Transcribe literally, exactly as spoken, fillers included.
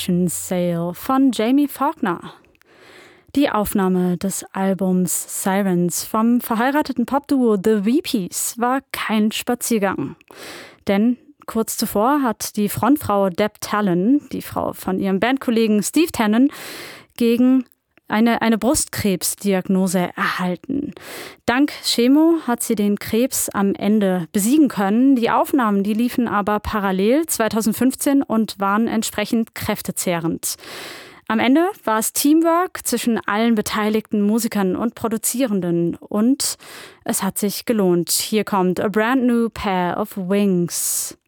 Ocean Sail von Jamie Faulkner. Die Aufnahme des Albums Sirens vom verheirateten Popduo The Weepies war kein Spaziergang. Denn kurz zuvor hat die Frontfrau Deb Tannen, die Frau von ihrem Bandkollegen Steve Tannen, gegen eine, eine Brustkrebsdiagnose erhalten. Dank Chemo hat sie den Krebs am Ende besiegen können. Die Aufnahmen, die liefen aber parallel zweitausendfünfzehn und waren entsprechend kräftezehrend. Am Ende war es Teamwork zwischen allen beteiligten Musikern und Produzierenden und es hat sich gelohnt. Hier kommt A Brand New Pair of Wings.